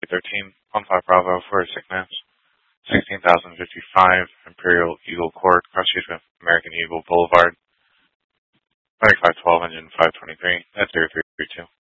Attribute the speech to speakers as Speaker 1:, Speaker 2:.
Speaker 1: 13, 15 Bravo for a sickness. 16,055 Imperial Eagle Court, cross street with American Eagle Boulevard. 2512 engine 523. That's 0332.